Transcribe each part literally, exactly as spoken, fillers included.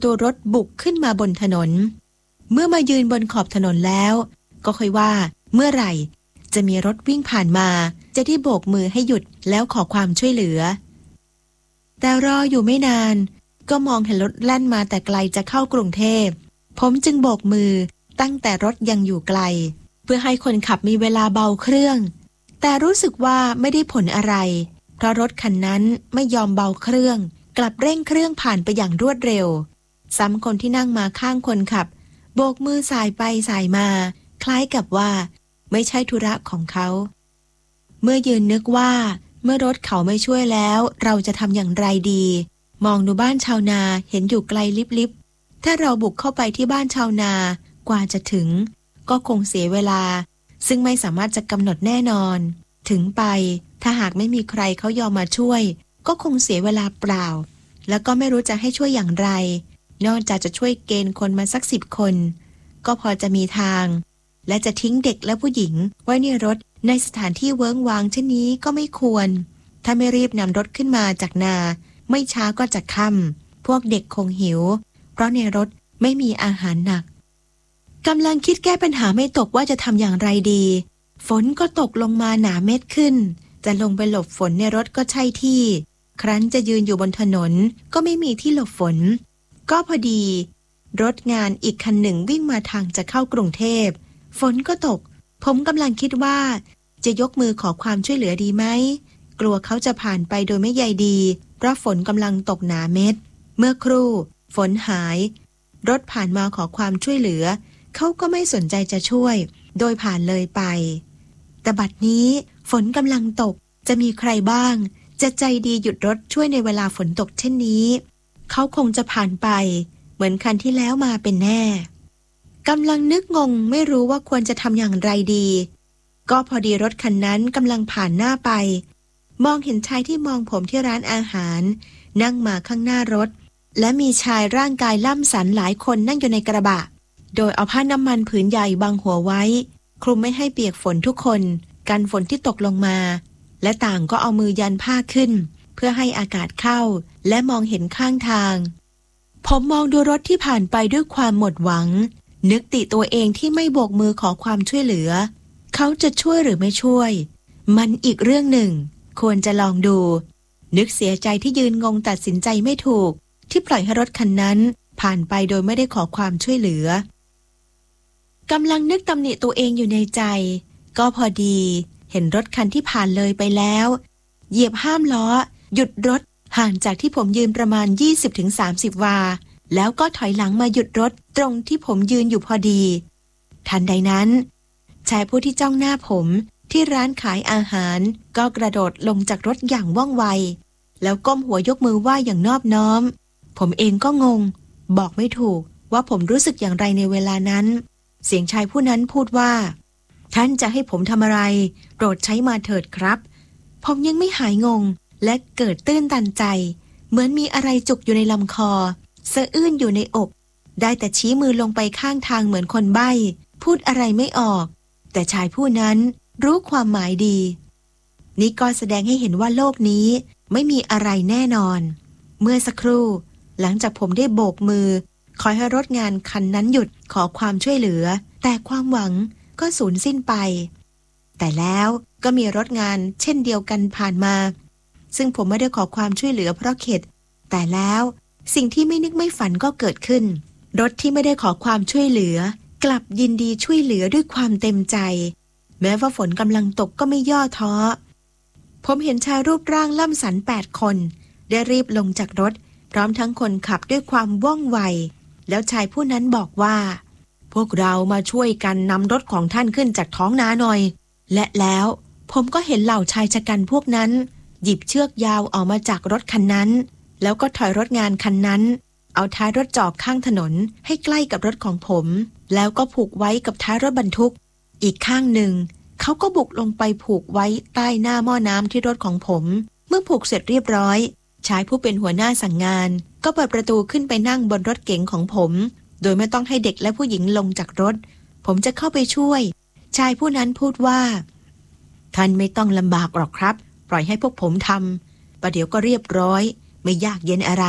ตัวรถบุกขึ้นมาบนถนนเมื่อมายืนบนขอบถนนแล้วก็ค่อยว่าเมื่อไหร่จะมีรถวิ่งผ่านมาจะได้โบกมือให้หยุดแล้วขอความช่วยเหลือแต่รออยู่ไม่นานก็มองเห็นรถแล่นมาแต่ไกลจะเข้ากรุงเทพผมจึงโบกมือตั้งแต่รถยังอยู่ไกลเพื่อให้คนขับมีเวลาเบาเครื่องแต่รู้สึกว่าไม่ได้ผลอะไรเพราะรถคันนั้นไม่ยอมเบาเครื่องกลับเร่งเครื่องผ่านไปอย่างรวดเร็วซ้ำคนที่นั่งมาข้างคนขับโบกมือสายไปสายมาคล้ายกับว่าไม่ใช่ธุระของเขาเมื่อยืนนึกว่าเมื่อรถเขาไม่ช่วยแล้วเราจะทำอย่างไรดีมองดูบ้านชาวนาเห็นอยู่ไกลลิบๆถ้าเราบุกเข้าไปที่บ้านชาวนากว่าจะถึงก็คงเสียเวลาซึ่งไม่สามารถจะกำหนดแน่นอนถึงไปถ้าหากไม่มีใครเขายอมมาช่วยก็คงเสียเวลาเปล่าแล้วก็ไม่รู้จะให้ช่วยอย่างไรนอกจากจะช่วยเกณฑ์คนมาสักสิบคนก็พอจะมีทางและจะทิ้งเด็กและผู้หญิงไว้ในรถในสถานที่เวิ้งว้างเช่นนี้ก็ไม่ควรถ้าไม่รีบนำรถขึ้นมาจากนาไม่ช้าก็จะค่ำพวกเด็กคงหิวเพราะในรถไม่มีอาหารหนักกำลังคิดแก้ปัญหาไม่ตกว่าจะทำอย่างไรดีฝนก็ตกลงมาหนาเม็ดขึ้นจะลงไปหลบฝนในรถก็ใช่ที่ครั้นจะยืนอยู่บนถนนก็ไม่มีที่หลบฝนก็พอดีรถงานอีกคันหนึ่งวิ่งมาทางจะเข้ากรุงเทพฝนก็ตกผมกำลังคิดว่าจะยกมือขอความช่วยเหลือดีไหมกลัวเขาจะผ่านไปโดยไม่ใยดีเพราะฝนกำลังตกหนาเม็ดเมื่อครู่ฝนหายรถผ่านมาขอความช่วยเหลือเขาก็ไม่สนใจจะช่วยโดยผ่านเลยไปแต่บัดนี้ฝนกำลังตกจะมีใครบ้างจะใจดีหยุดรถช่วยในเวลาฝนตกเช่นนี้เขาคงจะผ่านไปเหมือนคันที่แล้วมาเป็นแน่กำลังนึกงงไม่รู้ว่าควรจะทำอย่างไรดีก็พอดีรถคันนั้นกำลังผ่านหน้าไปมองเห็นชายที่มองผมที่ร้านอาหารนั่งมาข้างหน้ารถและมีชายร่างกายล่ำสันหลายคนนั่งอยู่ในกระบะโดยเอาผ้าน้ำมันผืนใหญ่บังหัวไว้คลุมไม่ให้เปียกฝนทุกคนกันฝนที่ตกลงมาและต่างก็เอามือยันผ้าขึ้นเพื่อให้อากาศเข้าและมองเห็นข้างทางผมมองดูรถที่ผ่านไปด้วยความหมดหวังนึกติตัวเองที่ไม่โบกมือขอความช่วยเหลือเขาจะช่วยหรือไม่ช่วยมันอีกเรื่องหนึ่งควรจะลองดูนึกเสียใจที่ยืนงงตัดสินใจไม่ถูกที่ปล่อยให้รถคันนั้นผ่านไปโดยไม่ได้ขอความช่วยเหลือกำลังนึกตำหนิตัวเองอยู่ในใจก็พอดีเห็นรถคันที่ผ่านเลยไปแล้วเหยียบห้ามล้อหยุดรถห่างจากที่ผมยืนประมาณ ยี่สิบถึงสามสิบ วาแล้วก็ถอยหลังมาหยุดรถตรงที่ผมยืนอยู่พอดีทันใดนั้นชายผู้ที่จ้องหน้าผมที่ร้านขายอาหารก็กระโดดลงจากรถอย่างว่องไวแล้วก้มหัวยกมือไหว้อย่างนอบน้อมผมเองก็งงบอกไม่ถูกว่าผมรู้สึกอย่างไรในเวลานั้นเสียงชายผู้นั้นพูดว่าท่านจะให้ผมทำอะไรโปรดใช้มาเถิดครับผมยังไม่หายงงและเกิดตื้นตันใจเหมือนมีอะไรจุกอยู่ในลำคอสะอื้นอยู่ในอกได้แต่ชี้มือลงไปข้างทางเหมือนคนใบ้พูดอะไรไม่ออกแต่ชายผู้นั้นรู้ความหมายดีนี่ก็แสดงให้เห็นว่าโลกนี้ไม่มีอะไรแน่นอนเมื่อสักครู่หลังจากผมได้โบกมือขอให้รถงานคันนั้นหยุดขอความช่วยเหลือแต่ความหวังก็สูญสิ้นไปแต่แล้วก็มีรถงานเช่นเดียวกันผ่านมาซึ่งผมไม่ได้ขอความช่วยเหลือเพราะเข็ดแต่แล้วสิ่งที่ไม่นึกไม่ฝันก็เกิดขึ้นรถที่ไม่ได้ขอความช่วยเหลือกลับยินดีช่วยเหลือด้วยความเต็มใจแม้ว่าฝนกำลังตกก็ไม่ย่อท้อผมเห็นชายรูปร่างล่ำสันแปดคนได้รีบลงจากรถพร้อมทั้งคนขับด้วยความว่องไวแล้วชายผู้นั้นบอกว่าพวกเรามาช่วยกันนำรถของท่านขึ้นจากท้องนาหน่อยและแล้วผมก็เห็นเหล่าชายชะกันพวกนั้นหยิบเชือกยาวออกมาจากรถคันนั้นแล้วก็ถอยรถงานคันนั้นเอาท้ายรถจอดข้างถนนให้ใกล้กับรถของผมแล้วก็ผูกไว้กับท้ายรถบรรทุกอีกข้างหนึ่งเขาก็บุกลงไปผูกไว้ใต้หน้าหม้อน้ำที่รถของผมเมื่อผูกเสร็จเรียบร้อยชายผู้เป็นหัวหน้าสั่งงานก็เปิดประตูขึ้นไปนั่งบนรถเก๋งของผมโดยไม่ต้องให้เด็กและผู้หญิงลงจากรถผมจะเข้าไปช่วยชายผู้นั้นพูดว่าท่านไม่ต้องลำบากหรอกครับปล่อยให้พวกผมทำประเดี๋ยวก็เรียบร้อยไม่ยากเย็นอะไร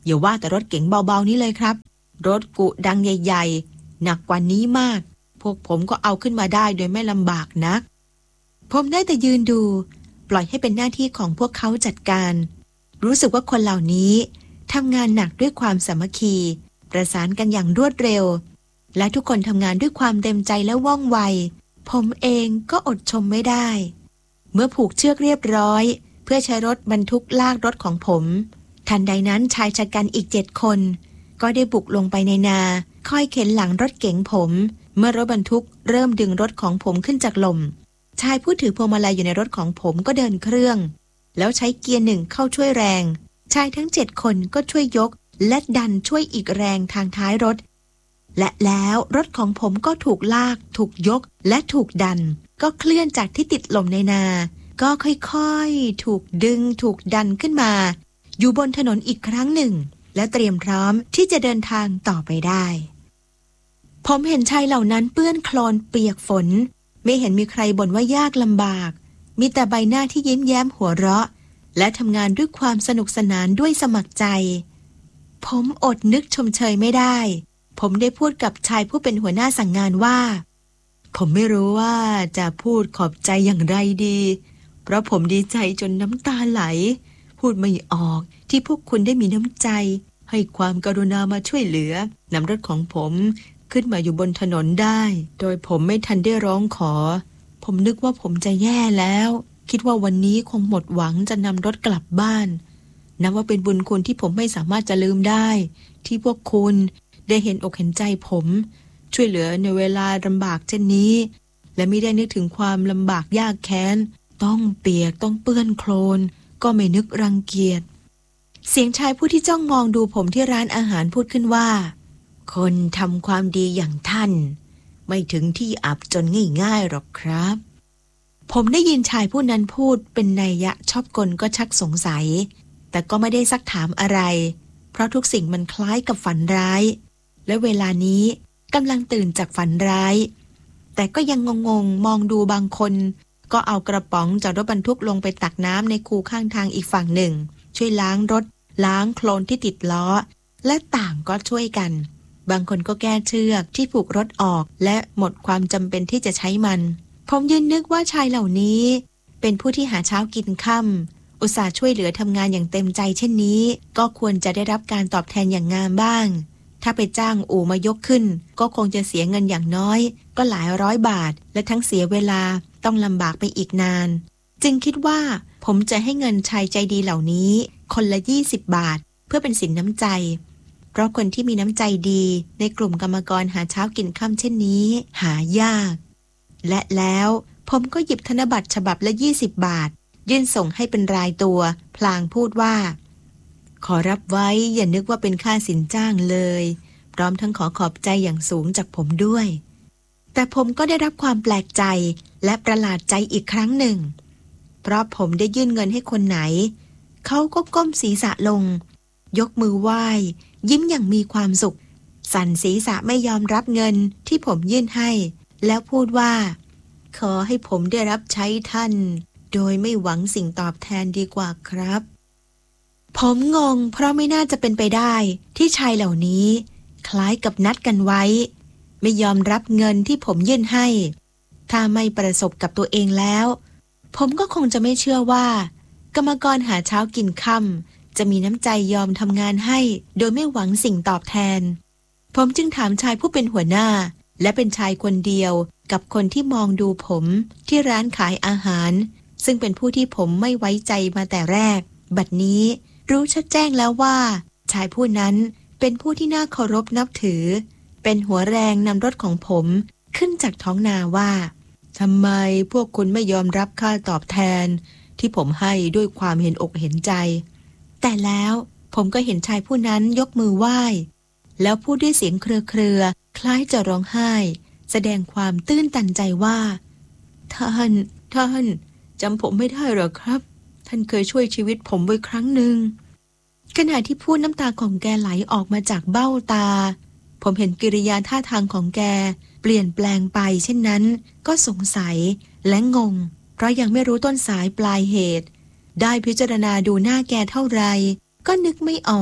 อย่าว่าแต่รถเก๋งเบาๆนี้เลยครับรถกุดังใหญ่ๆหนักกว่านี้มากพวกผมก็เอาขึ้นมาได้โดยไม่ลำบากนักผมได้แต่ยืนดูปล่อยให้เป็นหน้าที่ของพวกเขาจัดการรู้สึกว่าคนเหล่านี้ทำงานหนักด้วยความสามัคคีประสานกันอย่างรวดเร็วและทุกคนทำงานด้วยความเต็มใจและว่องไวผมเองก็อดชมไม่ได้เมื่อผูกเชือกเรียบร้อยเพื่อใช้รถบรรทุกลากรถของผมทันใดนั้นชายชะกันอีกเจ็ดคนก็ได้บุกลงไปในนาค่อยเข็นหลังรถเก๋งผมเมื่อรถบรรทุกเริ่มดึงรถของผมขึ้นจากลมชายผู้ถือพวงมาลัยอยู่ในรถของผมก็เดินเครื่องแล้วใช้เกียร์หนึ่งเข้าช่วยแรงชายทั้งเจ็ดคนก็ช่วยยกและดันช่วยอีกแรงทางท้ายรถและแล้วรถของผมก็ถูกลากถูกยกและถูกดันก็เคลื่อนจากที่ติดลมในนาก็ค่อยๆถูกดึงถูกดันขึ้นมาอยู่บนถนนอีกครั้งหนึ่งและเตรียมพร้อมที่จะเดินทางต่อไปได้ผมเห็นชายเหล่านั้นเปื้อนโคลนเปียกฝนไม่เห็นมีใครบ่นว่ายากลำบากมีแต่ใบหน้าที่ยิ้มแย้มหัวเราะและทำงานด้วยความสนุกสนานด้วยสมัครใจผมอดนึกชมเชยไม่ได้ผมได้พูดกับชายผู้เป็นหัวหน้าสั่งงานว่าผมไม่รู้ว่าจะพูดขอบใจอย่างไรดีเพราะผมดีใจจนน้ำตาไหลพูดไม่ออกที่พวกคุณได้มีน้ำใจให้ความกรุณามาช่วยเหลือนำรถของผมขึ้นมาอยู่บนถนนได้โดยผมไม่ทันได้ร้องขอผมนึกว่าผมจะแย่แล้วคิดว่าวันนี้คงหมดหวังจะนำรถกลับบ้านนับว่าเป็นบุญคุณที่ผมไม่สามารถจะลืมได้ที่พวกคุณได้เห็นอกเห็นใจผมช่วยเหลือในเวลาลำบากเช่นนี้และไม่ได้นึกถึงความลำบากยากแค้นต้องเปียกต้องเปื้อนโคลนก็ไม่นึกรังเกียจเสียงชายผู้ที่จ้องมองดูผมที่ร้านอาหารพูดขึ้นว่าคนทำความดีอย่างท่านไม่ถึงที่อับจนง่ายๆหรอกครับผมได้ยินชายผู้นั้นพูดเป็นนัยยะชอบกลก็ชักสงสัยแต่ก็ไม่ได้ซักถามอะไรเพราะทุกสิ่งมันคล้ายกับฝันร้ายและเวลานี้กำลังตื่นจากฝันร้ายแต่ก็ยังงงๆมองดูบางคนก็เอากระป๋องจากรถบรรทุกลงไปตักน้ำในคูข้างทางอีกฝั่งหนึ่งช่วยล้างรถล้างโคลนที่ติดล้อและต่างก็ช่วยกันบางคนก็แก้เชือกที่ผูกรถออกและหมดความจำเป็นที่จะใช้มันผมยืนนึกว่าชายเหล่านี้เป็นผู้ที่หาเช้ากินค่ำอุตส่าห์ช่วยเหลือทำงานอย่างเต็มใจเช่นนี้ก็ควรจะได้รับการตอบแทนอย่างงามบ้างถ้าไปจ้างอู่มายกขึ้นก็คงจะเสียเงินอย่างน้อยก็หลายร้อยบาทและทั้งเสียเวลาต้องลำบากไปอีกนานจึงคิดว่าผมจะให้เงินชายใจดีเหล่านี้คนละยี่สิบบาทเพื่อเป็นสินน้ำใจเพราะคนที่มีน้ำใจดีในกลุ่มกรรมกรหาเช้ากินค่ำเช่นนี้หายากและแล้วผมก็หยิบธนบัตรฉบับละยี่สิบบาทยื่นส่งให้เป็นรายตัวพลางพูดว่าขอรับไว้อย่านึกว่าเป็นค่าสินจ้างเลยพร้อมทั้งขอขอบใจอย่างสูงจากผมด้วยแต่ผมก็ได้รับความแปลกใจและประหลาดใจอีกครั้งหนึ่งเพราะผมได้ยื่นเงินให้คนไหนเขาก็ก้มศีรษะลงยกมือไหว้ยิ้มอย่างมีความสุขสั่นศีรษะไม่ยอมรับเงินที่ผมยื่นให้แล้วพูดว่าขอให้ผมได้รับใช้ท่านโดยไม่หวังสิ่งตอบแทนดีกว่าครับผมงงเพราะไม่น่าจะเป็นไปได้ที่ชายเหล่านี้คล้ายกับนัดกันไว้ไม่ยอมรับเงินที่ผมยื่นให้ถ้าไม่ประสบกับตัวเองแล้วผมก็คงจะไม่เชื่อว่ากรรมกรหาเช้ากินค่ำจะมีน้ำใจยอมทำงานให้โดยไม่หวังสิ่งตอบแทนผมจึงถามชายผู้เป็นหัวหน้าและเป็นชายคนเดียวกับคนที่มองดูผมที่ร้านขายอาหารซึ่งเป็นผู้ที่ผมไม่ไว้ใจมาแต่แรกบัดนี้รู้ชัดแจ้งแล้วว่าชายผู้นั้นเป็นผู้ที่น่าเคารพนับถือเป็นหัวแรงนำรถของผมขึ้นจากท้องนาว่าทำไมพวกคุณไม่ยอมรับค่าตอบแทนที่ผมให้ด้วยความเห็นอกเห็นใจแต่แล้วผมก็เห็นชายผู้นั้นยกมือไหว้แล้วพูดด้วยเสียงเครือๆคล้ายจะร้องไห้แสดงความตื้นตันใจว่าท่านท่านจำผมไม่ได้หรอครับท่านเคยช่วยชีวิตผมไว้ครั้งหนึ่งขณะที่พูดน้ำตาของแกไหลออกมาจากเบ้าตาผมเห็นกิริยาท่าทางของแกเปลี่ยนแปลงไปเช่นนั้นก็สงสัยและงงเพราะยังไม่รู้ต้นสายปลายเหตุได้พิจารณาดูหน้าแกเท่าไรก็นึกไม่ออก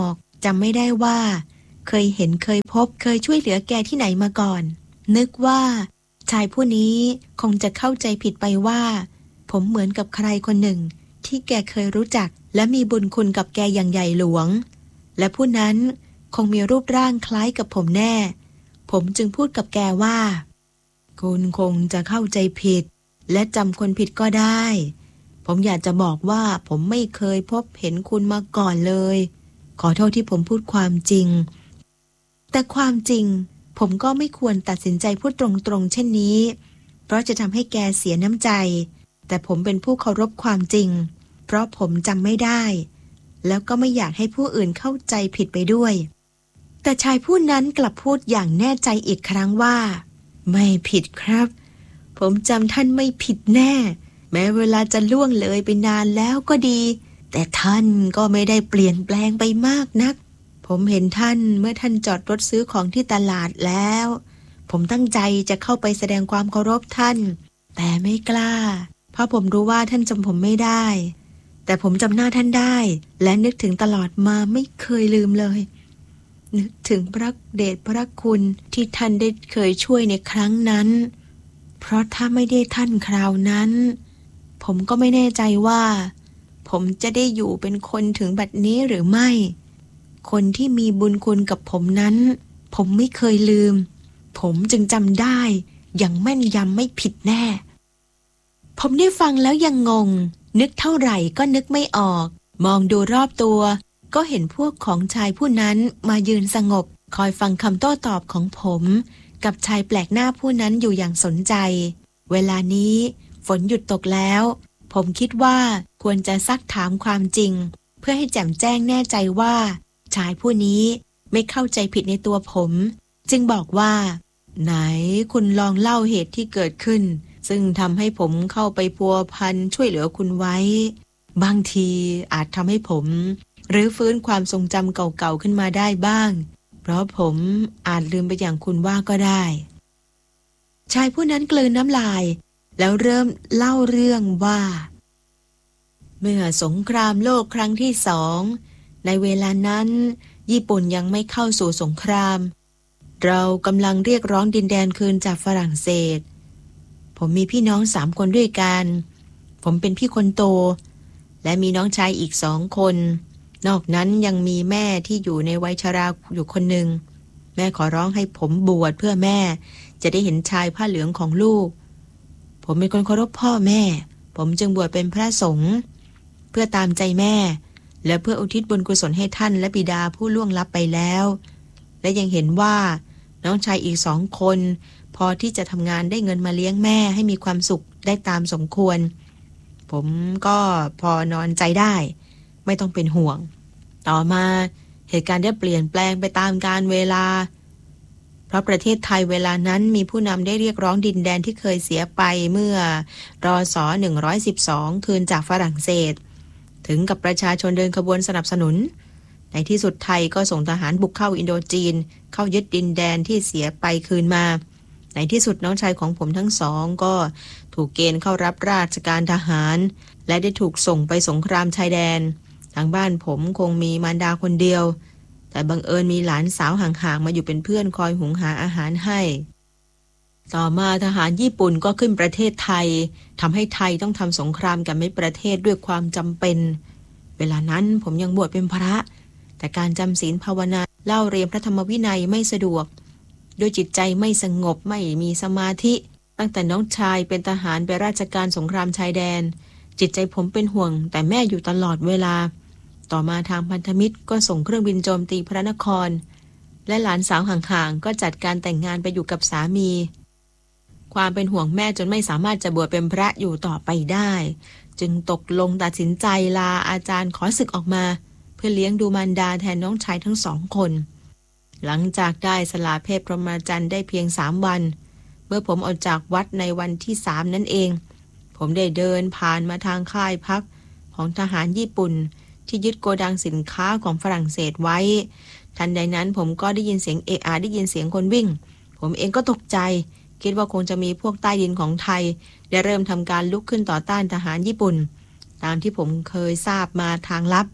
จำไม่ได้ว่าเคยเห็นเคยพบเคยช่วยเหลือแกที่ไหนมาก่อนนึกว่าชายผู้นี้คงจะเข้าใจผิดไปว่าผมเหมือนกับใครคนหนึ่งที่แกเคยรู้จักและมีบุญคุณกับแกอย่างใหญ่หลวงและผู้นั้นคงมีรูปร่างคล้ายกับผมแน่ผมจึงพูดกับแกว่าคุณคงจะเข้าใจผิดและจำคนผิดก็ได้ผมอยากจะบอกว่าผมไม่เคยพบเห็นคุณมาก่อนเลยขอโทษที่ผมพูดความจริงแต่ความจริงผมก็ไม่ควรตัดสินใจพูดตรงๆเช่นนี้เพราะจะทำให้แกเสียน้ำใจแต่ผมเป็นผู้เคารพความจริงเพราะผมจำไม่ได้แล้วก็ไม่อยากให้ผู้อื่นเข้าใจผิดไปด้วยแต่ชายผู้นั้นกลับพูดอย่างแน่ใจอีกครั้งว่าไม่ผิดครับผมจำท่านไม่ผิดแน่แม้เวลาจะล่วงเลยไปนานแล้วก็ดีแต่ท่านก็ไม่ได้เปลี่ยนแปลงไปมากนักผมเห็นท่านเมื่อท่านจอดรถซื้อของที่ตลาดแล้วผมตั้งใจจะเข้าไปแสดงความเคารพท่านแต่ไม่กล้าเพราะผมรู้ว่าท่านจำผมไม่ได้แต่ผมจำหน้าท่านได้และนึกถึงตลอดมาไม่เคยลืมเลยนึกถึงพระเดชพระคุณที่ท่านได้เคยช่วยในครั้งนั้นเพราะถ้าไม่ได้ท่านคราวนั้นผมก็ไม่แน่ใจว่าผมจะได้อยู่เป็นคนถึงบัดนี้หรือไม่คนที่มีบุญคุณกับผมนั้นผมไม่เคยลืมผมจึงจำได้อย่างแม่นยำไม่ผิดแน่ผมได้ฟังแล้วยังงงนึกเท่าไหร่ก็นึกไม่ออกมองดูรอบตัวก็เห็นพวกของชายผู้นั้นมายืนสงบคอยฟังคำโต้ตอบของผมกับชายแปลกหน้าผู้นั้นอยู่อย่างสนใจเวลานี้ฝนหยุดตกแล้วผมคิดว่าควรจะซักถามความจริงเพื่อให้แจ่มแจ้งแน่ใจว่าชายผู้นี้ไม่เข้าใจผิดในตัวผมจึงบอกว่าไหนคุณลองเล่าเหตุที่เกิดขึ้นซึ่งทำให้ผมเข้าไปพัวพันช่วยเหลือคุณไว้บางทีอาจทำให้ผมรื้อฟื้นความทรงจำเก่าๆขึ้นมาได้บ้างเพราะผมอาจลืมไปอย่างคุณว่าก็ได้ชายผู้นั้นกลืนน้ำลายแล้วเริ่มเล่าเรื่องว่าเมื่อสงครามโลกครั้งที่สองในเวลานั้นญี่ปุ่นยังไม่เข้าสู่สงครามเรากำลังเรียกร้องดินแดนคืนจากฝรั่งเศสผมมีพี่น้องสามคนด้วยกันผมเป็นพี่คนโตและมีน้องชายอีกสองคนนอกนั้นยังมีแม่ที่อยู่ในวัยชราอยู่คนหนึ่งแม่ขอร้องให้ผมบวชเพื่อแม่จะได้เห็นชายผ้าเหลืองของลูกผมเป็นคนเคารพพ่อแม่ผมจึงบวชเป็นพระสงฆ์เพื่อตามใจแม่และเพื่ออุทิศบุญกุศลให้ท่านและบิดาผู้ล่วงลับไปแล้วและยังเห็นว่าน้องชายอีกสองคนพอที่จะทำงานได้เงินมาเลี้ยงแม่ให้มีความสุขได้ตามสมควรผมก็พอนอนใจได้ไม่ต้องเป็นห่วงต่อมาเหตุการณ์ได้เปลี่ยนแปลงไปตามกาลเวลาเพราะประเทศไทยเวลานั้นมีผู้นำได้เรียกร้องดินแดนที่เคยเสียไปเมื่อรศหนึ่งร้อยสิบสองคืนจากฝรั่งเศสถึงกับประชาชนเดินขบวนสนับสนุนในที่สุดไทยก็ส่งทหารบุกเข้าอินโดจีนเข้ายึดดินแดนที่เสียไปคืนมาในที่สุดน้องชายของผมทั้งสองก็ถูกเกณฑ์เข้ารับราชการทหารและได้ถูกส่งไปสงครามชายแดนทางบ้านผมคงมีมารดาคนเดียวแต่บังเอิญมีหลานสาวห่างๆมาอยู่เป็นเพื่อนคอยหุงหาอาหารให้ต่อมาทหารญี่ปุ่นก็ขึ้นประเทศไทยทำให้ไทยต้องทำสงครามกับมิตรประเทศด้วยความจำเป็นเวลานั้นผมยังบวชเป็นพระแต่การจำศีลภาวนาเล่าเรียนพระธรรมวินัยไม่สะดวกด้วยจิตใจไม่สงบไม่มีสมาธิตั้งแต่น้องชายเป็นทหารไปราชการสงครามชายแดนจิตใจผมเป็นห่วงแต่แม่อยู่ตลอดเวลาต่อมาทางพันธมิตรก็ส่งเครื่องบินโจมตีพระนครและหลานสาวห่างๆก็จัดการแต่งงานไปอยู่กับสามีความเป็นห่วงแม่จนไม่สามารถจะบวชเป็นพระอยู่ต่อไปได้จึงตกลงตัดสินใจลาอาจารย์ขอศึกออกมาเพื่อเลี้ยงดูมารดาแทนน้องชายทั้งสองคนหลังจากได้สละเพศพรหมจรรย์ได้เพียงสามวันเมื่อผมออกจากวัดในวันที่สามนั่นเองผมได้เดินผ่านมาทางค่ายพักของทหารญี่ปุ่นที่ยึดโกดังสินค้าของฝรั่งเศสไว้ทันใดนั้นผมก็ได้ยินเสียงเอะอะได้ยินเสียงคนวิ่งผมเองก็ตกใจคิดว่าคงจะมีพวกใต้ดินของไทยได้เริ่มทำการลุกขึ้นต่อต้านทหารญี่ปุ่นตามที่ผมเคยทราบมาทางลับ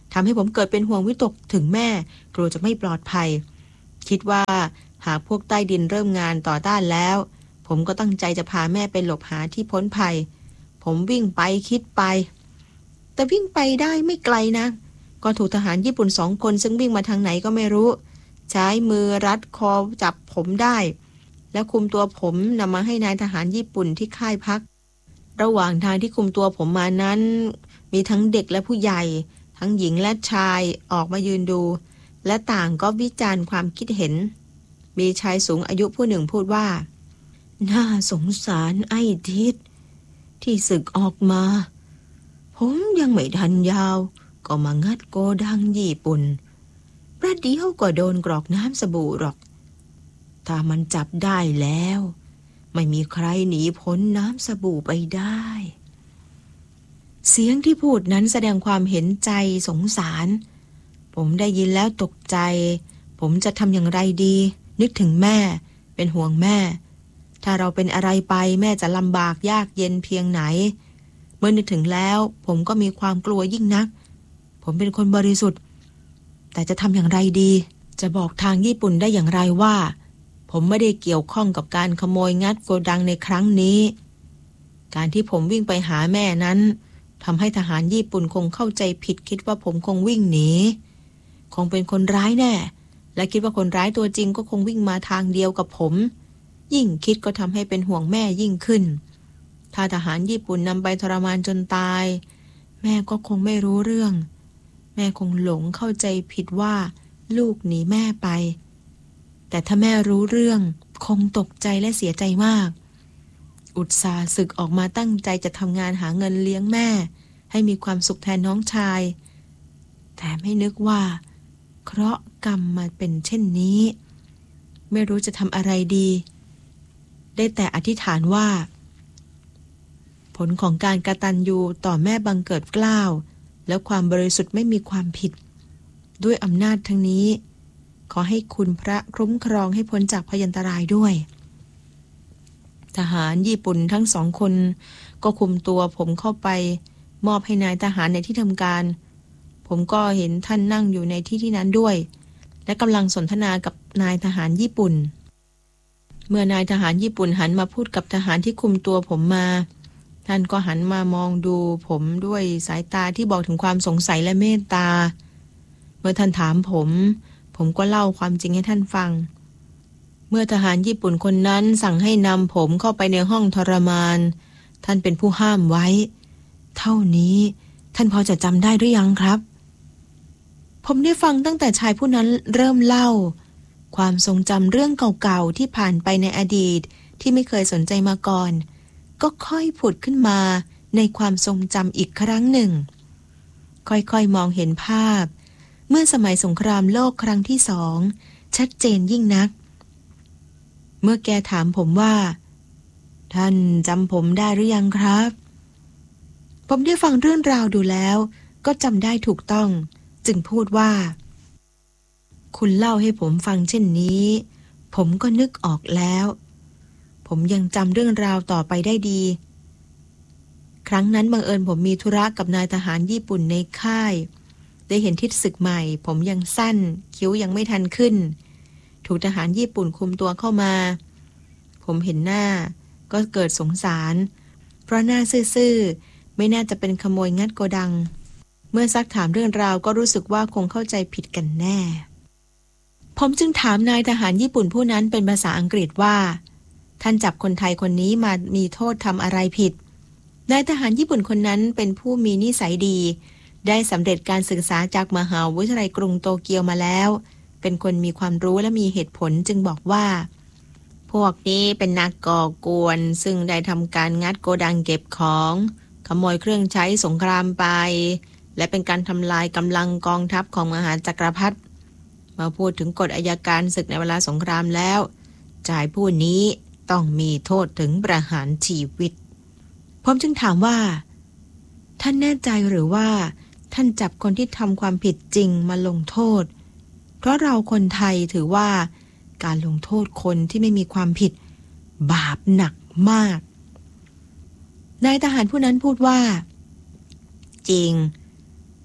ทำให้ผมเกิดเป็นห่วงวิตกถึงแม่กลัวจะไม่ปลอดภัยคิดว่าหากพวกใต้ดินเริ่มงานต่อต้านแล้วผมก็ตั้งใจจะพาแม่ไปหลบหาที่พ้นภัยผมวิ่งไปคิดไปแต่วิ่งไปได้ไม่ไกลนะก็ถูกทหารญี่ปุ่นสองคนซึ่งวิ่งมาทางไหนก็ไม่รู้ใช้มือรัดคอจับผมได้แล้วคุมตัวผมนำมาให้นายทหารญี่ปุ่นที่ค่ายพักระหว่างทางที่คุมตัวผมมานั้นมีทั้งเด็กและผู้ใหญ่ทั้งหญิงและชายออกมายืนดูและต่างก็วิจารณ์ความคิดเห็นมีชายสูงอายุผู้หนึ่งพูดว่าน่าสงสารไอ้ทิศที่ศึกออกมาผมยังไม่ทันยาวก็มางัดโกดังญี่ปุ่นประเดี๋ยวก็โดนกรอกน้ำสบู่หรอกถ้ามันจับได้แล้วไม่มีใครหนีพ้นน้ำสบู่ไปได้เสียงที่พูดนั้นแสดงความเห็นใจสงสารผมได้ยินแล้วตกใจผมจะทำอย่างไรดีนึกถึงแม่เป็นห่วงแม่ถ้าเราเป็นอะไรไปแม่จะลำบากยากเย็นเพียงไหนเมื่อนึกถึงแล้วผมก็มีความกลัวยิ่งนักผมเป็นคนบริสุทธิ์แต่จะทำอย่างไรดีจะบอกทางญี่ปุ่นได้อย่างไรว่าผมไม่ได้เกี่ยวข้องกับการขโมยงัดโกดังในครั้งนี้การที่ผมวิ่งไปหาแม่นั้นทำให้ทหารญี่ปุ่นคงเข้าใจผิดคิดว่าผมคงวิ่งหนีคงเป็นคนร้ายแน่และคิดว่าคนร้ายตัวจริงก็คงวิ่งมาทางเดียวกับผมยิ่งคิดก็ทำให้เป็นห่วงแม่ยิ่งขึ้นถ้าทหารญี่ปุ่นนำไปทรมานจนตายแม่ก็คงไม่รู้เรื่องแม่คงหลงเข้าใจผิดว่าลูกหนีแม่ไปแต่ถ้าแม่รู้เรื่องคงตกใจและเสียใจมากอุตส่าห์ศึกออกมาตั้งใจจะทำงานหาเงินเลี้ยงแม่ให้มีความสุขแทนน้องชายแต่ไม่นึกว่าเคราะห์กรรมมาเป็นเช่นนี้ไม่รู้จะทำอะไรดีได้แต่อธิษฐานว่าผลของการกตัญญูต่อแม่บังเกิดเกล้าและความบริสุทธิ์ไม่มีความผิดด้วยอำนาจทั้งนี้ขอให้คุณพระคุ้มครองให้พ้นจากพยันตรายด้วยทหารญี่ปุ่นทั้งสองคนก็คุมตัวผมเข้าไปมอบให้นายทหารในที่ทำการผมก็เห็นท่านนั่งอยู่ในที่ที่นั้นด้วยและกำลังสนทนากับนายทหารญี่ปุ่นเมื่อนายทหารญี่ปุ่นหันมาพูดกับทหารที่คุมตัวผมมาท่านก็หันมามองดูผมด้วยสายตาที่บอกถึงความสงสัยและเมตตาเมื่อท่านถามผมผมก็เล่าความจริงให้ท่านฟังเมื่อทหารญี่ปุ่นคนนั้นสั่งให้นำผมเข้าไปในห้องทรมานท่านเป็นผู้ห้ามไว้เท่านี้ท่านพอจะจำได้หรือยังครับผมได้ฟังตั้งแต่ชายผู้นั้นเริ่มเล่าความทรงจำเรื่องเก่าๆที่ผ่านไปในอดีตที่ไม่เคยสนใจมาก่อนก็ค่อยผุดขึ้นมาในความทรงจำอีกครั้งหนึ่งค่อยๆมองเห็นภาพเมื่อสมัยสงครามโลกครั้งที่สองชัดเจนยิ่งนักเมื่อแกถามผมว่าท่านจำผมได้หรือยังครับผมได้ฟังเรื่องราวดูแล้วก็จำได้ถูกต้องจึงพูดว่าคุณเล่าให้ผมฟังเช่นนี้ผมก็นึกออกแล้วผมยังจำเรื่องราวต่อไปได้ดีครั้งนั้นบังเอิญผมมีธุระกับนายทหารญี่ปุ่นในค่ายได้เห็นทิศศึกใหม่ผมยังสั้นคิ้วยังไม่ทันขึ้นถูกทหารญี่ปุ่นคุมตัวเข้ามาผมเห็นหน้าก็เกิดสงสารเพราะหน้าซื่อๆไม่น่าจะเป็นขโมยงัดโกดังเมื่อซักถามเรื่องราวก็รู้สึกว่าคงเข้าใจผิดกันแน่ผมจึงถามนายทหารญี่ปุ่นผู้นั้นเป็นภาษาอังกฤษว่าท่านจับคนไทยคนนี้มามีโทษทำอะไรผิดนายทหารญี่ปุ่นคนนั้นเป็นผู้มีนิสัยดีได้สำเร็จการศึกษาจากมหาวิทยาลัยกรุงโตเกียวมาแล้วเป็นคนมีความรู้และมีเหตุผลจึงบอกว่าพวกนี้เป็นนักก่อกวนซึ่งได้ทำการงัดโกดังเก็บของขโมยเครื่องใช้สงครามไปและเป็นการทำลายกำลังกองทัพของมหาจักรพรรดิมาพูดถึงกฎอัยการศึกในเวลาสงครามแล้วชายผู้นี้ต้องมีโทษถึงประหารชีวิตผมจึงถามว่าท่านแน่ใจหรือว่าท่านจับคนที่ทำความผิดจริงมาลงโทษเพราะเราคนไทยถือว่าการลงโทษคนที่ไม่มีความผิดบาปหนักมากนายทหารผู้นั้นพูดว่าจริง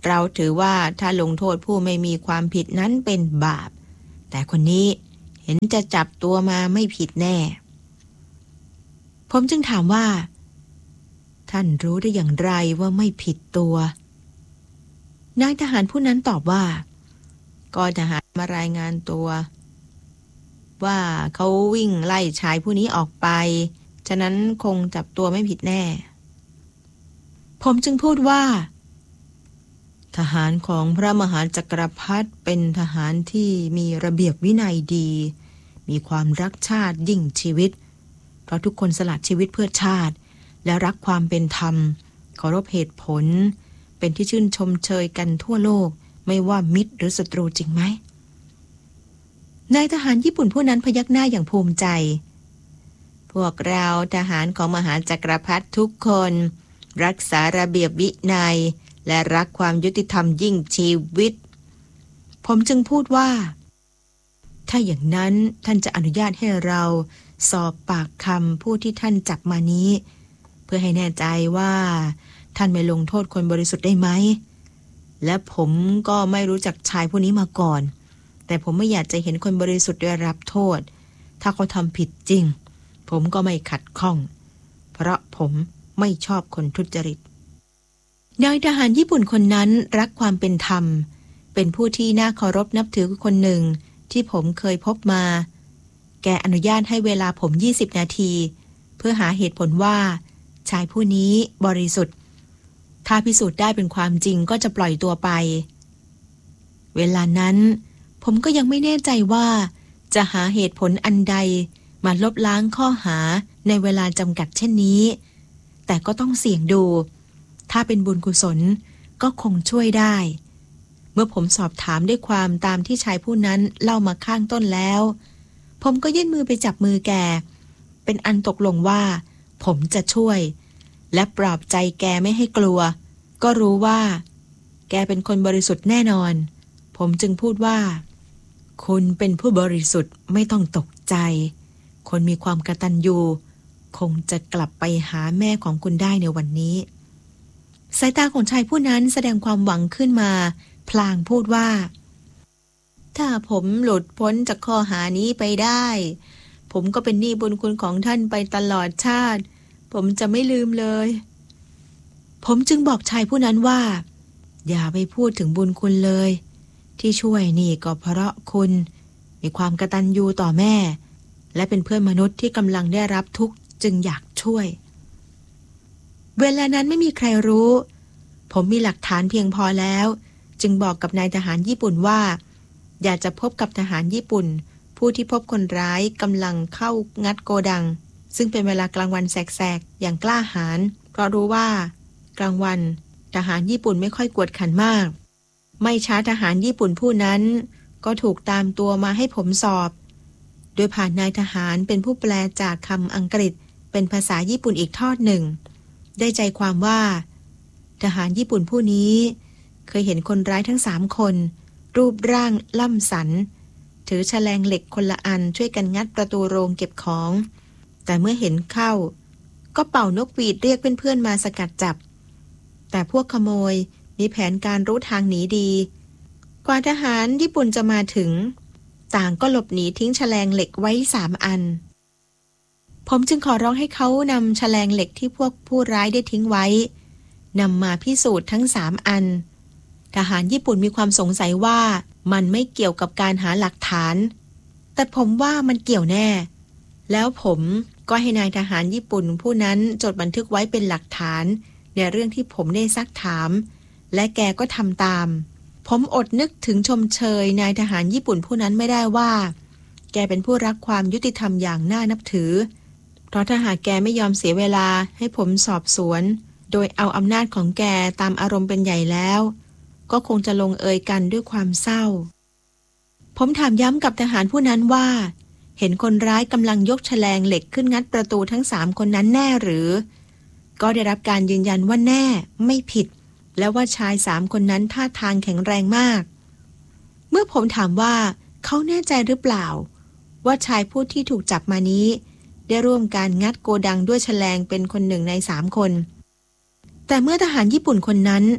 เราถือว่าถ้าลงโทษผู้ไม่มีความผิดนั้นเป็นบาปแต่คนนี้เห็นจะจับตัวมาไม่ผิดแน่ผมจึงถามว่าท่านรู้ได้อย่างไรว่าไม่ผิดตัวนายทหารผู้นั้นตอบว่าก็ทหารมารายงานตัวว่าเขาวิ่งไล่ชายผู้นี้ออกไปฉะนั้นคงจับตัวไม่ผิดแน่ผมจึงพูดว่าทหารของพระมหาจักรพรรดิเป็นทหารที่มีระเบียบวินัยดีมีความรักชาติยิ่งชีวิตเพราะทุกคนสละชีวิตเพื่อชาติและรักความเป็นธรรมเคารพเหตุผลเป็นที่ชื่นชมเชยกันทั่วโลกไม่ว่ามิตรหรือศัตรูจริงไหมนายทหารญี่ปุ่นผู้นั้นพยักหน้าอย่างภูมิใจพวกเราทหารของมหาจักรพรรดิทุกคนรักษาระเบียบวินัยและรักความยุติธรรมยิ่งชีวิตผมจึงพูดว่าถ้าอย่างนั้นท่านจะอนุญาตให้เราสอบปากคำผู้ที่ท่านจับมานี้เพื่อให้แน่ใจว่าท่านไม่ลงโทษคนบริสุทธิ์ได้ไหมและผมก็ไม่รู้จักชายผู้นี้มาก่อนแต่ผมไม่อยากจะเห็นคนบริสุทธิ์ได้รับโทษถ้าเขาทำผิดจริงผมก็ไม่ขัดข้องเพราะผมไม่ชอบคนทุจริตนายทหารญี่ปุ่นคนนั้นรักความเป็นธรรมเป็นผู้ที่น่าเคารพนับถือคนหนึ่งที่ผมเคยพบมาแกอนุญาตให้เวลาผมยี่สิบนาทีเพื่อหาเหตุผลว่าชายผู้นี้บริสุทธิ์ถ้าพิสูจน์ได้เป็นความจริงก็จะปล่อยตัวไปเวลานั้นผมก็ยังไม่แน่ใจว่าจะหาเหตุผลอันใดมาลบล้างข้อหาในเวลาจำกัดเช่นนี้แต่ก็ต้องเสี่ยงดูถ้าเป็นบุญกุศลก็คงช่วยได้เมื่อผมสอบถามด้วยความตามที่ชายผู้นั้นเล่ามาข้างต้นแล้วผมก็ยื่นมือไปจับมือแกเป็นอันตกลงว่าผมจะช่วยและปลอบใจแกไม่ให้กลัวก็รู้ว่าแกเป็นคนบริสุทธิ์แน่นอนผมจึงพูดว่าคุณเป็นผู้บริสุทธิ์ไม่ต้องตกใจคนมีความกตัญญูคงจะกลับไปหาแม่ของคุณได้ในวันนี้สายตาของชายผู้นั้นแสดงความหวังขึ้นมาพลางพูดว่าถ้าผมหลุดพ้นจากข้อหานี้ไปได้ผมก็เป็นหนี้บุญคุณของท่านไปตลอดชาติผมจะไม่ลืมเลยผมจึงบอกชายผู้นั้นว่าอย่าไปพูดถึงบุญคุณเลยที่ช่วยนี่ก็เพราะคุณมีความกตัญญูต่อแม่และเป็นเพื่อนมนุษย์ที่กำลังได้รับทุกข์จึงอยากช่วยเวลานั้นไม่มีใครรู้ผมมีหลักฐานเพียงพอแล้วจึงบอกกับนายทหารญี่ปุ่นว่าอยากจะพบกับทหารญี่ปุ่นผู้ที่พบคนร้ายกำลังเข้างัดโกดังซึ่งเป็นเวลากลางวันแสกๆอย่างกล้าหาญเพราะรู้ว่ากลางวันทหารญี่ปุ่นไม่ค่อยกวดขันมากไม่ช้าทหารญี่ปุ่นผู้นั้นก็ถูกตามตัวมาให้ผมสอบโดยผ่านนายทหารเป็นผู้แปลจากคำอังกฤษเป็นภาษาญี่ปุ่นอีกทอดหนึ่งได้ใจความว่าทหารญี่ปุ่นผู้นี้เคยเห็นคนร้ายทั้งสามคนรูปร่างล่ำสันถือแฉลงเหล็กคนละอันช่วยกันงัดประตูโรงเก็บของแต่เมื่อเห็นเข้าก็เป่านกหวีดเรียกเพื่อนๆมาสกัดจับแต่พวกขโมยมีแผนการรู้ทางหนีดีกว่าทหารญี่ปุ่นจะมาถึงต่างก็หลบหนีทิ้งแฉลงเหล็กไว้สามอันผมจึงขอร้องให้เขานำแฉลงเหล็กที่พวกผู้ร้ายได้ทิ้งไว้นำมาพิสูจน์ทั้งสามอันทหารญี่ปุ่นมีความสงสัยว่ามันไม่เกี่ยวกับการหาหลักฐานแต่ผมว่ามันเกี่ยวแน่แล้วผมก็ให้นายทหารญี่ปุ่นผู้นั้นจดบันทึกไว้เป็นหลักฐานในเรื่องที่ผมได้ซักถามและแกก็ทำตามผมอดนึกถึงชมเชยนายทหารญี่ปุ่นผู้นั้นไม่ได้ว่าแกเป็นผู้รักความยุติธรรมอย่างน่านับถือเพราะถ้าหากแกไม่ยอมเสียเวลาให้ผมสอบสวนโดยเอาอำนาจของแกตามอารมณ์เป็นใหญ่แล้วก็คงจะลงเอยกันด้วยความเศร้าผมถามย้ำกับทหารผู้นั้นว่าเห็นคนร้ายกำลังยกแฉลงเหล็กขึ้นงัดประตูทั้งสามคนนั้นแน่หรือก็ได้รับการยืนยันว่าแน่ไม่ผิดและว่าชายสามคนนั้นท่าทางแข็งแรงมากเมื่อผมถามว่าเขาแน่ใจหรือเปล่าว่าชายผู้ที่ถูกจับมานี้ได้ร่วมการงัดโกดังด้วยแฉลงเป็นคนหนึ่งในสามคนแต่เมื่อทหารญี่ปุ่นคนนั้น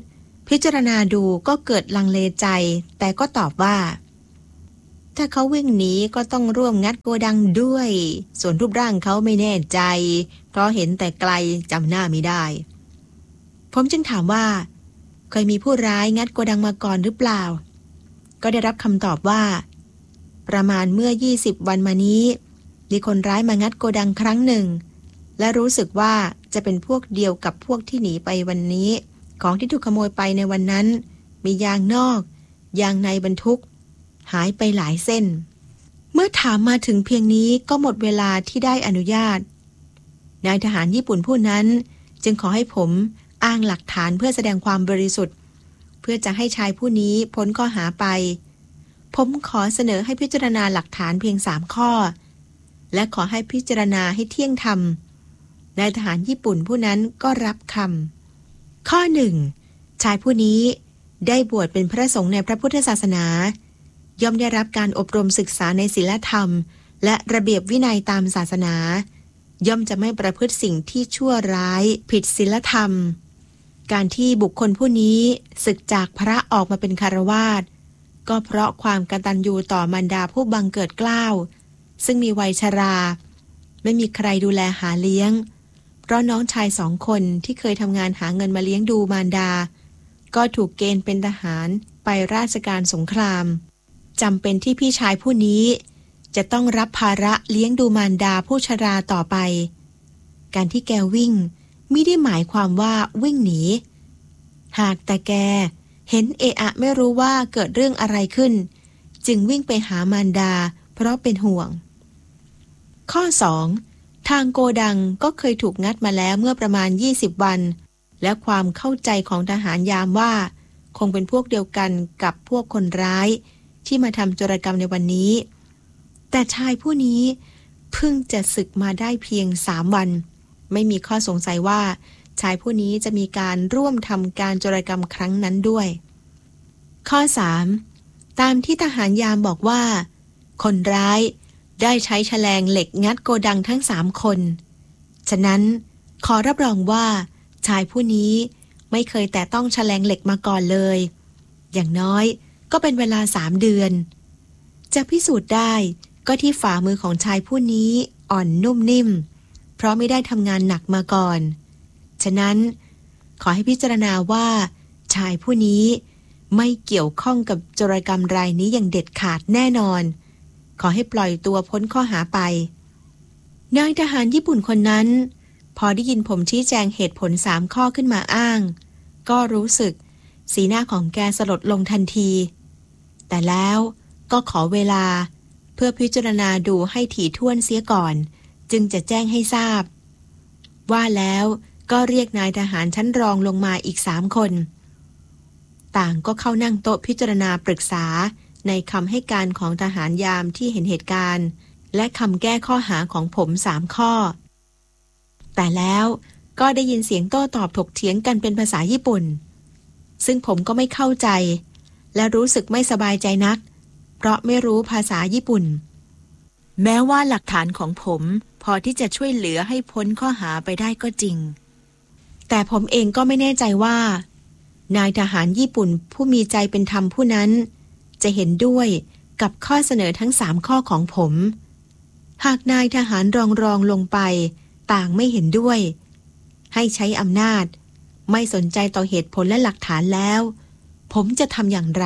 พิจารณาดูก็เกิดลังเลใจแต่ก็ตอบว่าถ้าเขาวิ่งหนีก็ต้องร่วมงัดโกดังด้วยส่วนรูปร่างเขาไม่แน่ใจเพราะเห็นแต่ไกลจำหน้าไม่ได้ผมจึงถามว่าเคยมีผู้ร้ายงัดโกดังมาก่อนหรือเปล่าก็ได้รับคำตอบว่าประมาณเมื่อยี่สิบวันมานี้มีคนร้ายมางัดโกดังครั้งหนึ่งและรู้สึกว่าจะเป็นพวกเดียวกับพวกที่หนีไปวันนี้ของที่ถูกขโมยไปในวันนั้นมียางนอกยางในบรรทุกหายไปหลายเส้นเมื่อถามมาถึงเพียงนี้ก็หมดเวลาที่ได้อนุญาตนายทหารญี่ปุ่นผู้นั้นจึงขอให้ผมอ้างหลักฐานเพื่อแสดงความบริสุทธิ์เพื่อจะให้ชายผู้นี้พ้นข้อหาไปผมขอเสนอให้พิจารณาหลักฐานเพียงสามข้อและขอให้พิจารณาให้เที่ยงธรรมนายทหารญี่ปุ่นผู้นั้นก็รับคำข้อหนึ่งชายผู้นี้ได้บวชเป็นพระสงฆ์ในพระพุทธศาสนาย่อมได้รับการอบรมศึกษาในศีลธรรมและระเบียบวินัยตามศาสนาย่อมจะไม่ประพฤติสิ่งที่ชั่วร้ายผิดศีลธรรมการที่บุคคลผู้นี้ศึกจากพระออกมาเป็นคฤหัสถ์ก็เพราะความกตัญญูต่อมารดาผู้บังเกิดเกล้าซึ่งมีวัยชราไม่มีใครดูแลหาเลี้ยงเพราะน้องชายสองคนที่เคยทำงานหาเงินมาเลี้ยงดูมารดาก็ถูกเกณฑ์เป็นทหารไปราชการสงครามจำเป็นที่พี่ชายผู้นี้จะต้องรับภาระเลี้ยงดูมารดาผู้ชราต่อไปการที่แกวิ่งมิได้หมายความว่าวิ่งหนีหากแต่แกเห็นเอะอะไม่รู้ว่าเกิดเรื่องอะไรขึ้นจึงวิ่งไปหามารดาเพราะเป็นห่วงข้อสองทางโกดังก็เคยถูกงัดมาแล้วเมื่อประมาณยี่สิบวันและความเข้าใจของทหารยามว่าคงเป็นพวกเดียวกันกับพวกคนร้ายที่มาทำโจรกรรมในวันนี้แต่ชายผู้นี้เพิ่งจะศึกมาได้เพียงสามวันไม่มีข้อสงสัยว่าชายผู้นี้จะมีการร่วมทำการโจรกรรมครั้งนั้นด้วยข้อสามตามที่ทหารยามบอกว่าคนร้ายได้ใช้แฉลงเหล็กงัดโกดังทั้งสามคนฉะนั้นขอรับรองว่าชายผู้นี้ไม่เคยแต่ต้องแฉลงเหล็กมาก่อนเลยอย่างน้อยก็เป็นเวลาสามเดือนจะพิสูจน์ได้ก็ที่ฝ่ามือของชายผู้นี้อ่อนนุ่มนิ่มเพราะไม่ได้ทำงานหนักมาก่อนฉะนั้นขอให้พิจารณาว่าชายผู้นี้ไม่เกี่ยวข้องกับโจรกรรมรายนี้อย่างเด็ดขาดแน่นอนขอให้ปล่อยตัวพ้นข้อหาไปนายทหารญี่ปุ่นคนนั้นพอได้ยินผมชี้แจงเหตุผลสามข้อขึ้นมาอ้างก็รู้สึกสีหน้าของแกสลดลงทันทีแต่แล้วก็ขอเวลาเพื่อพิจารณาดูให้ถี่ถ้วนเสียก่อนจึงจะแจ้งให้ทราบว่าแล้วก็เรียกนายทหารชั้นรองลงมาอีกสามคนต่างก็เข้านั่งโต๊ะพิจารณาปรึกษาในคำให้การของทหารยามที่เห็นเหตุการณ์และคำแก้ข้อหาของผมสามข้อแต่แล้วก็ได้ยินเสียงโต้ตอบถกเถียงกันเป็นภาษาญี่ปุ่นซึ่งผมก็ไม่เข้าใจและรู้สึกไม่สบายใจนักเพราะไม่รู้ภาษาญี่ปุ่นแม้ว่าหลักฐานของผมพอที่จะช่วยเหลือให้พ้นข้อหาไปได้ก็จริงแต่ผมเองก็ไม่แน่ใจว่านายทหารญี่ปุ่นผู้มีใจเป็นธรรมผู้นั้นจะเห็นด้วยกับข้อเสนอทั้งสามข้อของผมหากนายทหารรองรองลงไปต่างไม่เห็นด้วยให้ใช้อำนาจไม่สนใจต่อเหตุผลและหลักฐานแล้วผมจะทำอย่างไร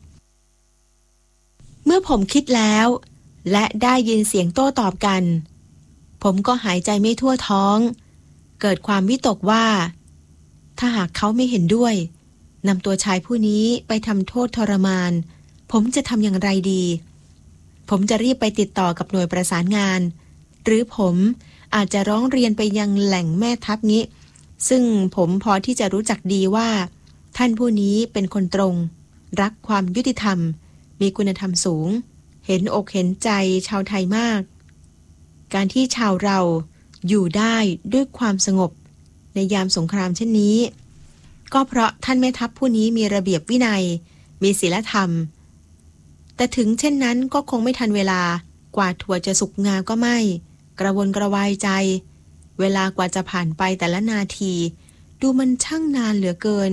เมื่อผมคิดแล้วและได้ยินเสียงโต้ตอบกันผมก็หายใจไม่ทั่วท้องเกิดความวิตกว่าถ้าหากเขาไม่เห็นด้วยนำตัวชายผู้นี้ไปทำโทษทรมานผมจะทำอย่างไรดีผมจะรีบไปติดต่อกับหน่วยประสานงานหรือผมอาจจะร้องเรียนไปยังแหล่งแม่ทัพนี้ซึ่งผมพอที่จะรู้จักดีว่าท่านผู้นี้เป็นคนตรงรักความยุติธรรมมีคุณธรรมสูงเห็นอกเห็นใจชาวไทยมากการที่ชาวเราอยู่ได้ด้วยความสงบในยามสงครามเช่นนี้ก็เพราะท่านแม่ทัพผู้นี้มีระเบียบวินัยมีศีลธรรมแต่ถึงเช่นนั้นก็คงไม่ทันเวลากว่าถั่วจะสุกงาก็ไม่กระวนกระวายใจเวลากว่าจะผ่านไปแต่ละนาทีดูมันช่างนานเหลือเกิน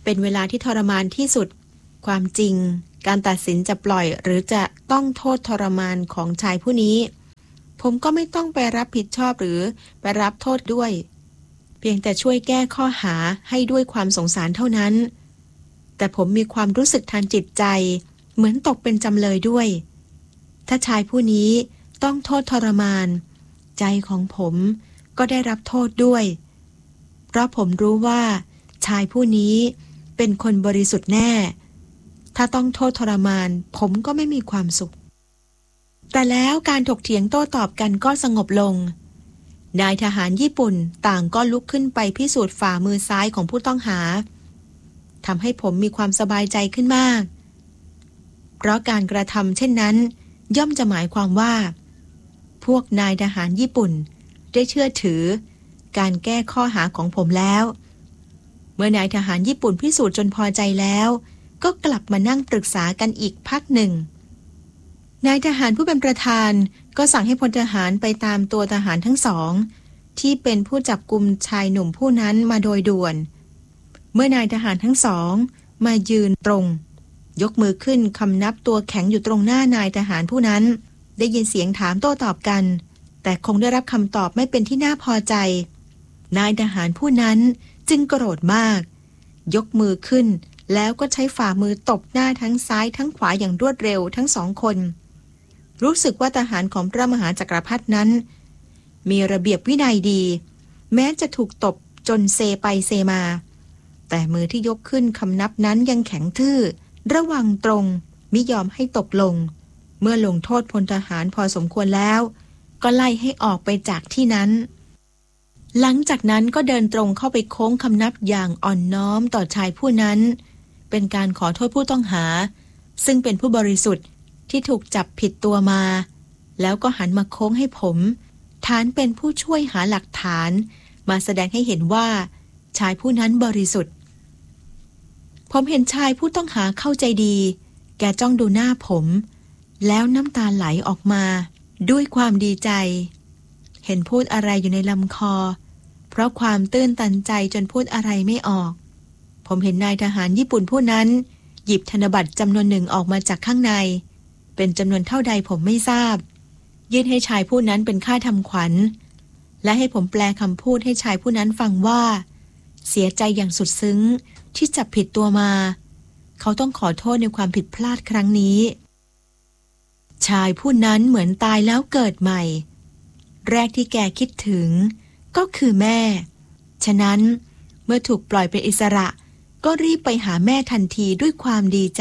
เป็นเวลาที่ทรมานที่สุดความจริงการตัดสินจะปล่อยหรือจะต้องโทษทรมานของชายผู้นี้ผมก็ไม่ต้องไปรับผิดชอบหรือไปรับโทษด้วยเพียงแต่ช่วยแก้ข้อหาให้ด้วยความสงสารเท่านั้นแต่ผมมีความรู้สึกทางจิตใจเหมือนตกเป็นจำเลยด้วยถ้าชายผู้นี้ต้องโทษทรมานใจของผมก็ได้รับโทษด้วยเพราะผมรู้ว่าชายผู้นี้เป็นคนบริสุทธิ์แน่ถ้าต้องโทษทรมานผมก็ไม่มีความสุขแต่แล้วการถกเถียงโต้ตอบกันก็สงบลงนายทหารญี่ปุ่นต่างก็ลุกขึ้นไปพิสูจน์ฝ่ามือซ้ายของผู้ต้องหาทำให้ผมมีความสบายใจขึ้นมากเพราะการกระทำเช่นนั้นย่อมจะหมายความว่าพวกนายทหารญี่ปุ่นได้เชื่อถือการแก้ข้อหาของผมแล้วเมื่อนายทหารญี่ปุ่นพิสูจน์จนพอใจแล้วก็กลับมานั่งปรึกษากันอีกพักหนึ่งนายทหารผู้เป็นประธานก็สั่งให้พลทหารไปตามตัวทหารทั้งสองที่เป็นผู้จับกุมชายหนุ่มผู้นั้นมาโดยด่วนเมื่อนายทหารทั้งสองมายืนตรงยกมือขึ้นคำนับตัวแข็งอยู่ตรงหน้านายทหารผู้นั้นได้ยินเสียงถามโต้ตอบกันแต่คงได้รับคำตอบไม่เป็นที่น่าพอใจนายทหารผู้นั้นจึงโกรธมากยกมือขึ้นแล้วก็ใช้ฝ่ามือตบหน้าทั้งซ้ายทั้งขวาอย่างรวดเร็วทั้งสองคนรู้สึกว่าทหารของพระมหาจักรพรรดินั้นมีระเบียบวินัยดีแม้จะถูกตบจนเซไปเซมาแต่มือที่ยกขึ้นคำนับนั้นยังแข็งทื่อระวังตรงมิยอมให้ตกลงเมื่อลงโทษพลทหารพอสมควรแล้วก็ไล่ให้ออกไปจากที่นั้นหลังจากนั้นก็เดินตรงเข้าไปโค้งคำนับอย่างอ่อนน้อมต่อชายผู้นั้นเป็นการขอโทษผู้ต้องหาซึ่งเป็นผู้บริสุทธิ์ที่ถูกจับผิดตัวมาแล้วก็หันมาโค้งให้ผมฐานเป็นผู้ช่วยหาหลักฐานมาแสดงให้เห็นว่าชายผู้นั้นบริสุทธิ์ผมเห็นชายผู้ต้องหาเข้าใจดีแกจ้องดูหน้าผมแล้วน้ำตาไหลออกมาด้วยความดีใจเห็นพูดอะไรอยู่ในลำคอเพราะความตื้นตันใจจนพูดอะไรไม่ออกผมเห็นนายทหารญี่ปุ่นผู้นั้นหยิบธนบัตรจำนวนหนึ่งออกมาจากข้างในเป็นจำนวนเท่าใดผมไม่ทราบยื่นให้ชายผู้นั้นเป็นค่าทำขวัญและให้ผมแปลคำพูดให้ชายผู้นั้นฟังว่าเสียใจอย่างสุดซึ้งที่จับผิดตัวมาเขาต้องขอโทษในความผิดพลาดครั้งนี้ชายผู้นั้นเหมือนตายแล้วเกิดใหม่แรกที่แกคิดถึงก็คือแม่ฉะนั้นเมื่อถูกปล่อยเป็นอิสระก็รีบไปหาแม่ทันทีด้วยความดีใจ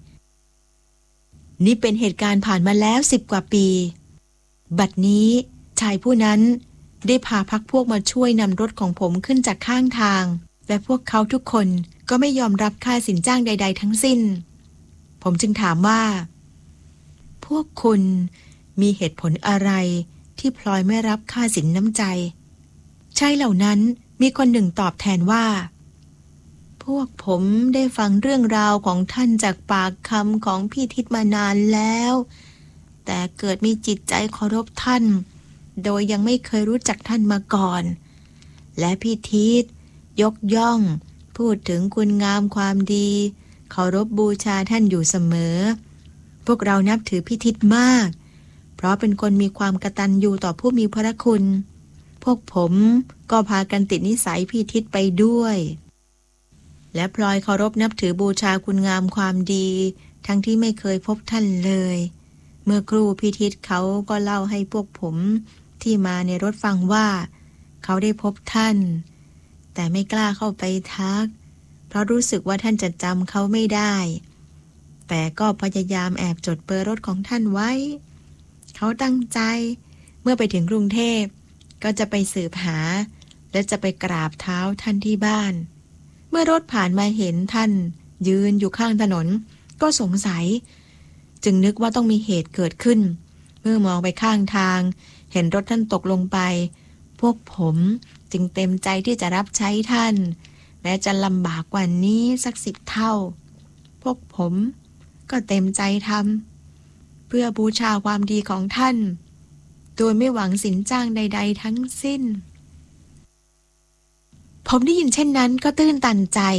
นี่เป็นเหตุการณ์ผ่านมาแล้วสิบกว่าปีบัดนี้ชายผู้นั้นได้พาพรรคพวกมาช่วยนำรถของผมขึ้นจากข้างทางและพวกเขาทุกคนก็ไม่ยอมรับค่าสินจ้างใดๆทั้งสิ้นผมจึงถามว่าพวกคุณมีเหตุผลอะไรที่พลอยไม่รับค่าสินน้ำใจชายเหล่านั้นมีคนหนึ่งตอบแทนว่าพวกผมได้ฟังเรื่องราวของท่านจากปากคำของพี่ทิศมานานแล้วแต่เกิดมีจิตใจเคารพท่านโดยยังไม่เคยรู้จักท่านมาก่อนและพี่ทิศยกย่องพูดถึงคุณงามความดีเคารพบูชาท่านอยู่เสมอพวกเรานับถือพี่ทิศมากเพราะเป็นคนมีความกตัญญูต่อผู้มีพระคุณพวกผมก็พากันติดนิสัยพี่ทิศไปด้วยและพลอยเคารพนับถือบูชาคุณงามความดีทั้งที่ไม่เคยพบท่านเลยเมื่อครูพี่ทิศเขาก็เล่าให้พวกผมที่มาในรถฟังว่าเขาได้พบท่านแต่ไม่กล้าเข้าไปทักเพราะรู้สึกว่าท่านจะจำเขาไม่ได้แต่ก็พยายามแอบจดเบอร์รถของท่านไว้เขาตั้งใจเมื่อไปถึงกรุงเทพก็จะไปสืบหาและจะไปกราบเท้าท่านที่บ้านเมื่อรถผ่านมาเห็นท่านยืนอยู่ข้างถนนก็สงสัยจึงนึกว่าต้องมีเหตุเกิดขึ้นเมื่อมองไปข้างทางเห็นรถท่านตกลงไปพวกผมจึงเต็มใจที่จะรับใช้ท่านแม้จะลำบากกว่านี้สักสิบเท่าพวกผมก็เต็มใจทำเพื่อบูชาความดีของท่านโดยไม่หวังสินจ้างใดๆทั้งสิ้นผมได้ยินเช่นนั้นก็ตื้นตันใจ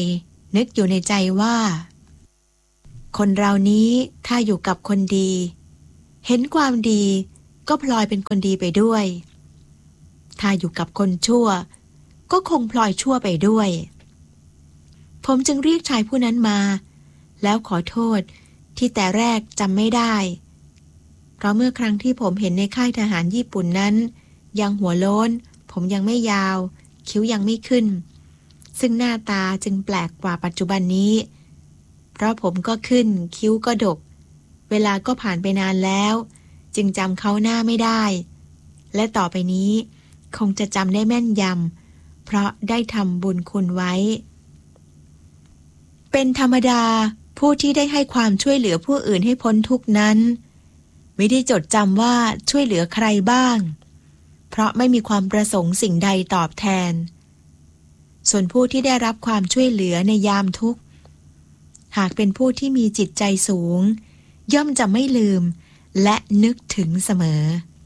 นึกอยู่ในใจว่าคนเรานี้ถ้าอยู่กับคนดีเห็นความดีก็พลอยเป็นคนดีไปด้วยถ้าอยู่กับคนชั่วก็คงพลอยชั่วไปด้วยผมจึงเรียกชายผู้นั้นมาแล้วขอโทษที่แต่แรกจำไม่ได้เพราะเมื่อครั้งที่ผมเห็นในค่ายทหารญี่ปุ่นนั้นยังหัวโล้นผมยังไม่ยาวคิ้วยังไม่ขึ้นซึ่งหน้าตาจึงแปลกกว่าปัจจุบันนี้เพราะผมก็ขึ้นคิ้วก็ดกเวลาก็ผ่านไปนานแล้วจึงจำเขาหน้าไม่ได้และต่อไปนี้คงจะจำได้แม่นยำเพราะได้ทำบุญคุณไว้เป็นธรรมดาผู้ที่ได้ให้ความช่วยเหลือผู้อื่นให้พ้นทุกข์นั้นไม่ได้จดจำว่าช่วยเหลือใครบ้างเพราะไม่มีความประสงค์สิ่งใดตอบแทนส่วนผู้ที่ได้รับความช่วยเหลือในยามทุกข์หากเป็นผู้ที่มีจิตใจสูงย่อมจะไม่ลืมและนึกถึงเสมอ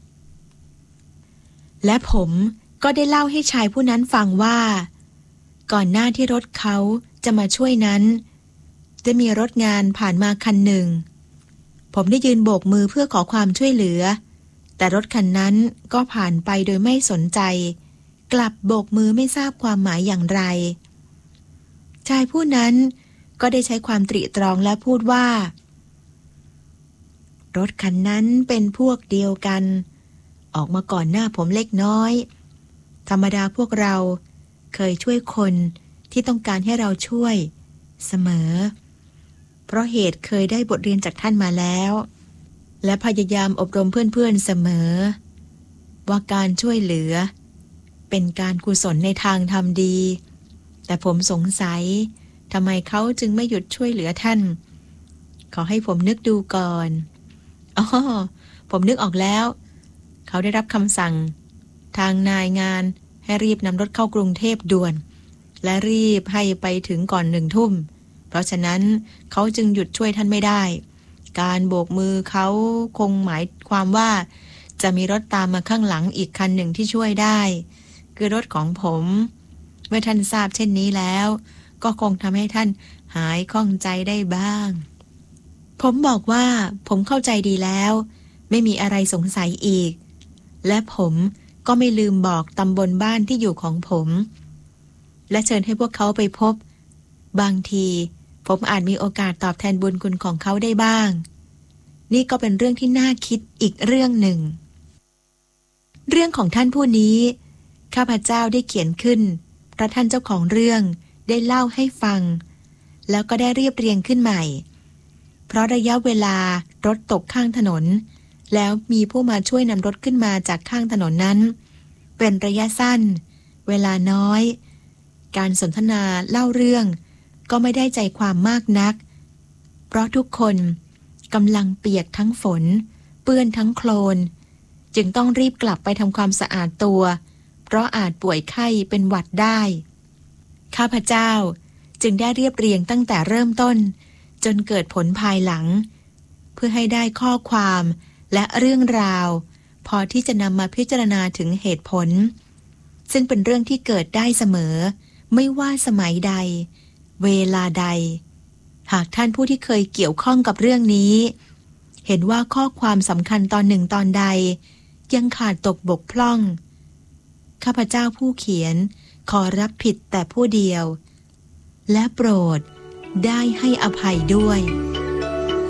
และผมก็ได้เล่าให้ชายผู้นั้นฟังว่าก่อนหน้าที่รถเขาจะมาช่วยนั้นจะมีรถงานผ่านมาคันหนึ่งผมได้ยืนโบกมือเพื่อขอความช่วยเหลือแต่รถคันนั้นก็ผ่านไปโดยไม่สนใจกลับโบกมือไม่ทราบความหมายอย่างไรชายผู้นั้นก็ได้ใช้ความตริตรองและพูดว่ารถคันนั้นเป็นพวกเดียวกันออกมาก่อนหน้าผมเล็กน้อยธรรมดาพวกเราเคยช่วยคนที่ต้องการให้เราช่วยเสมอเพราะเหตุเคยได้บทเรียนจากท่านมาแล้วและพยายามอบรมเพื่อนๆเสมอว่าการช่วยเหลือเป็นการกุศลในทางทำดีแต่ผมสงสัยทำไมเขาจึงไม่หยุดช่วยเหลือท่านขอให้ผมนึกดูก่อนอ๋อผมนึกออกแล้วเขาได้รับคำสั่งทางนายงานให้รีบนำรถเข้ากรุงเทพด่วนและรีบให้ไปถึงก่อนหนึ่งทุ่มเพราะฉะนั้นเขาจึงหยุดช่วยท่านไม่ได้การโบกมือเขาคงหมายความว่าจะมีรถตามมาข้างหลังอีกคันหนึ่งที่ช่วยได้คือรถของผมเมื่อท่านทราบเช่นนี้แล้วก็คงทำให้ท่านหายข้องใจได้บ้างผมบอกว่าผมเข้าใจดีแล้วไม่มีอะไรสงสัยอีกและผมก็ไม่ลืมบอกตำบลบ้านที่อยู่ของผมและเชิญให้พวกเขาไปพบบางทีผมอาจมีโอกาสตอบแทนบุญคุณของเขาได้บ้างนี่ก็เป็นเรื่องที่น่าคิดอีกเรื่องหนึ่งเรื่องของท่านผู้นี้ข้าพเจ้าได้เขียนขึ้นเพราะท่านเจ้าของเรื่องได้เล่าให้ฟังแล้วก็ได้เรียบเรียงขึ้นใหม่เพราะระยะเวลารถตกข้างถนนแล้วมีผู้มาช่วยนำรถขึ้นมาจากข้างถนนนั้นเป็นระยะสั้นเวลาน้อยการสนทนาเล่าเรื่องก็ไม่ได้ใจความมากนักเพราะทุกคนกำลังเปียกทั้งฝนเปื้อนทั้งโคลนจึงต้องรีบกลับไปทำความสะอาดตัวเพราะอาจป่วยไข้เป็นหวัดได้ข้าพเจ้าจึงได้เรียบเรียงตั้งแต่เริ่มต้นจนเกิดผลภายหลังเพื่อให้ได้ข้อความและเรื่องราวพอที่จะนำมาพิจารณาถึงเหตุผลซึ่งเป็นเรื่องที่เกิดได้เสมอไม่ว่าสมัยใดเวลาใดหากท่านผู้ที่เคยเกี่ยวข้องกับเรื่องนี้เห็นว่าข้อความสำคัญตอนหนึ่งตอนใดยังขาดตกบกพร่องข้าพเจ้าผู้เขียนขอรับผิดแต่ผู้เดียวและโปรดได้ให้อภัยด้วย